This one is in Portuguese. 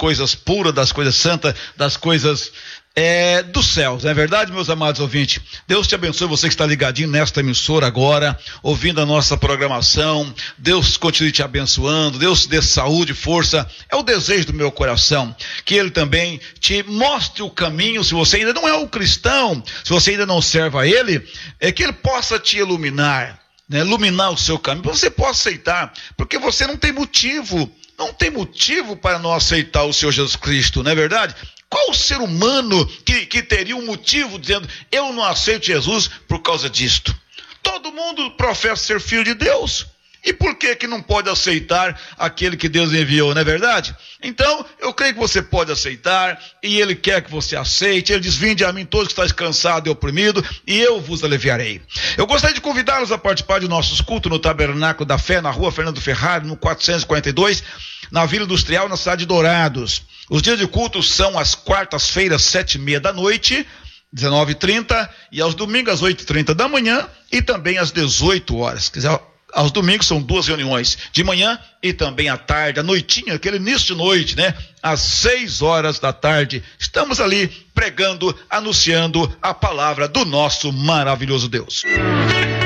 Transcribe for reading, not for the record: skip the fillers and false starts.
coisas puras, das coisas santas, das coisas dos céus, não é verdade, meus amados ouvintes? Deus te abençoe, você que está ligadinho nesta emissora agora, ouvindo a nossa programação. Deus continue te abençoando, Deus te dê saúde, força. É o desejo do meu coração, que Ele também te mostre o caminho. Se você ainda não é um cristão, se você ainda não serve a Ele, que Ele possa te iluminar, né? Iluminar o seu caminho, para você possa aceitar, porque você não tem motivo para não aceitar o Senhor Jesus Cristo, não é verdade? Qual o ser humano que teria um motivo dizendo, eu não aceito Jesus por causa disto? Todo mundo professa ser filho de Deus. E por que não pode aceitar aquele que Deus enviou, não é verdade? Então, eu creio que você pode aceitar, e Ele quer que você aceite. Ele diz, vinde a mim todos que estáis cansados e oprimidos, e eu vos aliviarei. Eu gostaria de convidá-los a participar de nossos cultos no Tabernáculo da Fé, na rua Fernando Ferrari, no 442, na Vila Industrial, na cidade de Dourados. Os dias de culto são às quartas-feiras, 7h30 da noite, 19h30, e aos domingos, às 8h30 da manhã, e também às 18 horas. Se quiser, aos domingos são 2 reuniões, de manhã e também à tarde, à noitinha, aquele início de noite, né? Às 6 horas da tarde, estamos ali pregando, anunciando a palavra do nosso maravilhoso Deus.